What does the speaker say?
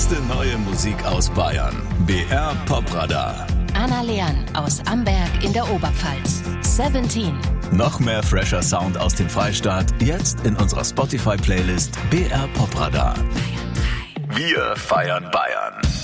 beste neue Musik aus Bayern. BR Popradar. Anna Leon aus Amberg in der Oberpfalz. 17. Noch mehr fresher Sound aus dem Freistaat, jetzt in unserer Spotify-Playlist BR Popradar. Wir feiern Bayern.